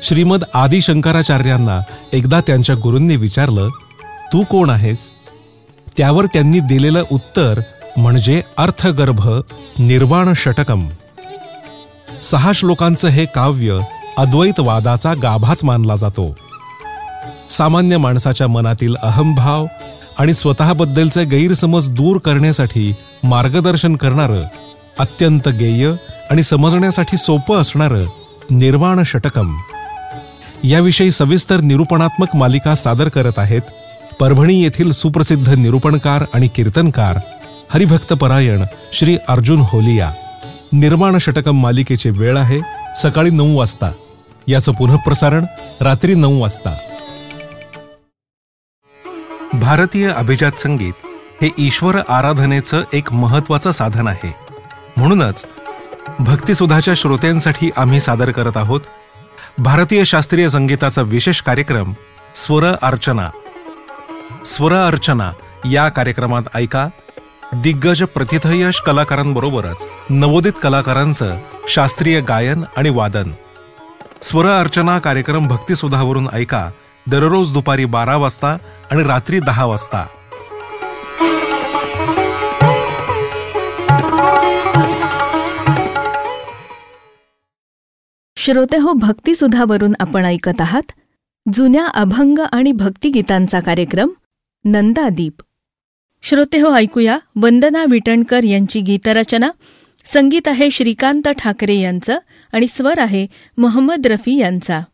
श्रीमद आदि शंकराचार्यांना एकदा त्यांच्या गुरूंनी विचारलं, तू कोण आहेस? त्यावर त्यांनी दिलेलं उत्तर म्हणजे अर्थगर्भ निर्वाण षटकम. 6 श्लोकांचं हे काव्य अद्वैतवादाचा गाभाच मानला जातो. सामान्य माणसाच्या मनातील अहंभाव आणि स्वतःबद्दलचे गैरसमज दूर करण्यासाठी मार्गदर्शन करणारं, अत्यंत गेय आणि समजण्यासाठी सोपं असणारं निर्वाण षटकम. याविषयी सविस्तर निरूपणात्मक मालिका सादर करत आहेत परभणी येथील सुप्रसिद्ध निरूपणकार आणि कीर्तनकार हरिभक्तपरायण श्री अर्जुन होलिया. निर्वाण षटकम मालिकेची वेळ आहे सकाळी 9 वाजता. याचं पुनःप्रसारण रात्री 9 वाजता. भारतीय अभिजात संगीत हे ईश्वर आराधनेचं एक महत्त्वाचं साधन आहे. म्हणूनच भक्तिसुधाच्या श्रोत्यांसाठी आम्ही सादर करत आहोत भारतीय शास्त्रीय संगीताचा विशेष कार्यक्रम स्वर अर्चना. स्वर अर्चना या कार्यक्रमात ऐका दिग्गज प्रतिथयश कलाकारांबरोबरच नवोदित कलाकारांचं शास्त्रीय गायन आणि वादन. स्वर अर्चना कार्यक्रम भक्तिसुधावरून ऐका दररोज दुपारी 12 वाजता आणि रात्री 10 वाजता. श्रोतेहो, भक्तिसुधावरून आपण ऐकत आहात जुन्या अभंग आणि भक्तिगीतांचा कार्यक्रम नंदादीप. श्रोतेहो, ऐकूया वंदना विटणकर यांची गीतरचना. संगीत आहे श्रीकांत ठाकरे यांचं आणि स्वर आहे मोहम्मद रफी यांचा.